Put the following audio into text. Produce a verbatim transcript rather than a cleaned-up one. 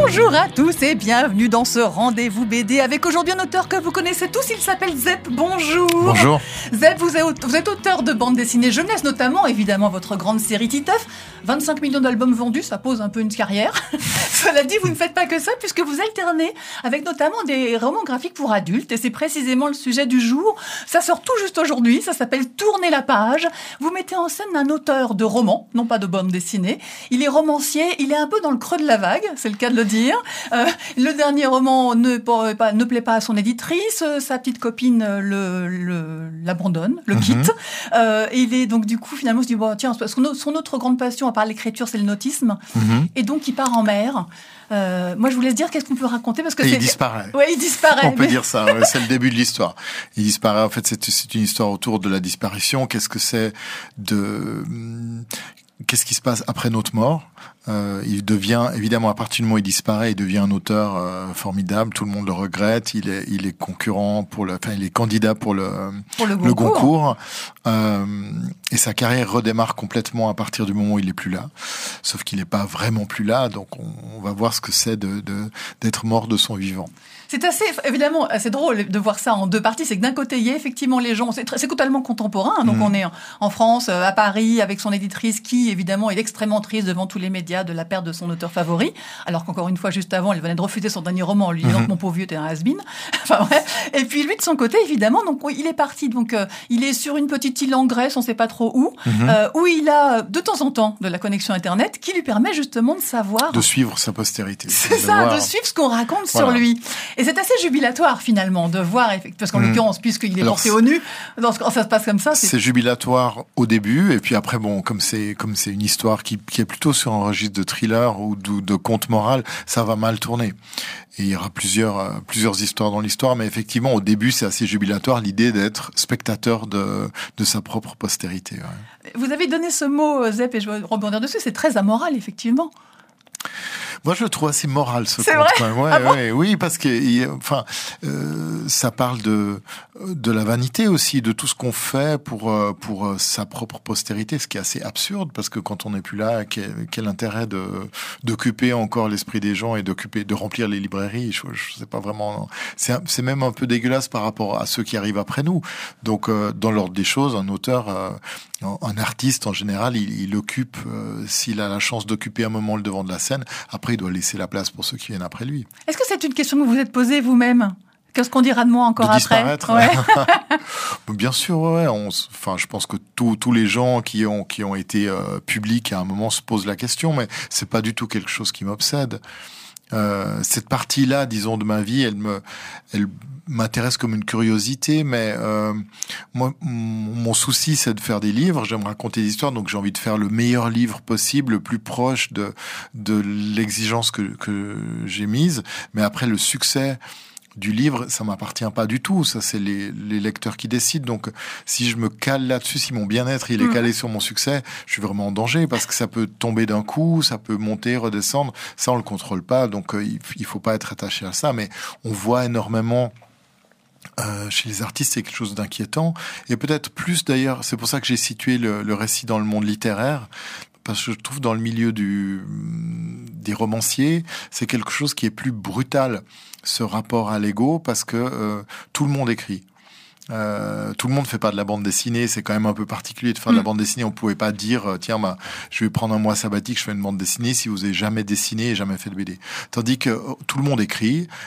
Bonjour à tous et bienvenue dans ce rendez-vous B D avec aujourd'hui un auteur que vous connaissez tous, il s'appelle Zep. Bonjour. Bonjour. Zep, vous êtes, vous êtes auteur de bande dessinée jeunesse, notamment évidemment votre grande série Titeuf. vingt-cinq millions d'albums vendus, ça pose un peu une carrière. Cela dit, vous ne faites pas que ça puisque vous alternez avec notamment des romans graphiques pour adultes et c'est précisément le sujet du jour. Ça sort tout juste aujourd'hui, ça s'appelle Tournez la page. Vous mettez en scène un auteur de romans, non pas de bande dessinée. Il est romancier, il est un peu dans le creux de la vague, c'est le cas de le dire. Euh, le dernier roman ne, pas, ne plaît pas à son éditrice, sa petite copine le, le, l'abandonne, le quitte. Mm-hmm. Euh, et il est donc du coup finalement se dit bon tiens, son, son autre grande passion à part l'écriture c'est le nautisme. Mm-hmm. Et donc il part en mer. Euh, moi je vous laisse dire qu'est-ce qu'on peut raconter parce que et c'est... il disparaît. Ouais, il disparaît. On peut mais... dire ça. Ouais, c'est le début de l'histoire. Il disparaît. En fait, c'est, c'est une histoire autour de la disparition. Qu'est-ce que c'est de Qu'est-ce qui se passe après notre mort? Euh, il devient, évidemment, à partir du moment où il disparaît, il devient un auteur euh, formidable. Tout le monde le regrette. Il est, il est concurrent pour le, enfin, il est candidat pour le, pour le, le Goncourt. Euh, et sa carrière redémarre complètement à partir du moment où il est plus là. Sauf qu'il n'est pas vraiment plus là. Donc, on, on va voir ce que c'est de, de, d'être mort de son vivant. C'est assez, évidemment, assez drôle de voir ça en deux parties. C'est que d'un côté, il y a effectivement les gens, c'est, très, c'est totalement contemporain. Hein, donc, mmh. on est en, en France, à Paris, avec son éditrice qui, évidemment, est extrêmement triste devant tous les médias de la perte de son auteur favori. Alors qu'encore une fois, juste avant, elle venait de refuser son dernier roman en lui disant mmh. que mon pauvre vieux, t'es un has-been. Enfin, ouais. Et puis, lui, de son côté, évidemment, donc, il est parti. Donc, euh, il est sur une petite île en Grèce, on sait pas trop où, mmh. euh, où il a, de temps en temps, de la connexion Internet qui lui permet justement de savoir. De suivre sa postérité. C'est ça, voir. de suivre ce qu'on raconte voilà. sur lui. Et c'est assez jubilatoire, finalement, de voir, parce qu'en mmh. l'occurrence, puisqu'il est Alors, porté au nu, quand ça se passe comme ça, c'est... C'est jubilatoire au début, et puis après, bon, comme c'est, comme c'est une histoire qui, qui est plutôt sur un registre de thriller ou de, de conte moral, ça va mal tourner. Et il y aura plusieurs, euh, plusieurs histoires dans l'histoire, mais effectivement, au début, c'est assez jubilatoire, l'idée d'être spectateur de, de sa propre postérité. Ouais. Vous avez donné ce mot, Zep, et je vais rebondir dessus, c'est très amoral, effectivement. Moi, je le trouve assez moral, ce c'est conte. Vrai Ouais, ah bon ouais, oui, parce que, enfin, euh, ça parle de de la vanité aussi, de tout ce qu'on fait pour pour sa propre postérité, ce qui est assez absurde, parce que quand on n'est plus là, quel, quel intérêt de d'occuper encore l'esprit des gens et d'occuper, de remplir les librairies. Je, je sais pas vraiment. C'est c'est même un peu dégueulasse par rapport à ceux qui arrivent après nous. Donc, euh, dans l'ordre des choses, un auteur, euh, un artiste en général, il, il occupe, euh, s'il a la chance d'occuper un moment le devant de la scène. Après, il doit laisser la place pour ceux qui viennent après lui. Est-ce que c'est une question que vous vous êtes posée vous-même ? Qu'est-ce qu'on dira de moi encore de après ? Disparaître. Ouais. Bien sûr, ouais. On, enfin, je pense que tous tous les gens qui ont qui ont été euh, publics à un moment se posent la question, mais c'est pas du tout quelque chose qui m'obsède. Euh, cette partie-là, disons, de ma vie, elle me, elle m'intéresse comme une curiosité, mais euh, moi, mon souci, c'est de faire des livres. J'aime raconter des histoires, donc j'ai envie de faire le meilleur livre possible, le plus proche de de l'exigence que que j'ai mise. Mais après, le succès du livre, ça m'appartient pas du tout. Ça, c'est les, les lecteurs qui décident. Donc, si je me cale là-dessus, si mon bien-être il est calé mmh. sur mon succès, je suis vraiment en danger parce que ça peut tomber d'un coup, ça peut monter, redescendre. Ça, on le contrôle pas. Donc, euh, il, il faut pas être attaché à ça. Mais on voit énormément euh, chez les artistes, c'est quelque chose d'inquiétant. Et peut-être plus d'ailleurs, c'est pour ça que j'ai situé le, le récit dans le monde littéraire. Parce que je trouve dans le milieu du, des romanciers, c'est quelque chose qui est plus brutal, ce rapport à l'ego, parce que euh, tout le monde écrit. Euh, tout le monde fait pas de la bande dessinée, c'est quand même un peu particulier de faire mmh. de la bande dessinée. On pouvait pas dire tiens bah je vais prendre un mois sabbatique, je fais une bande dessinée si vous avez jamais dessiné et jamais fait de B D. Tandis que tout le monde écrit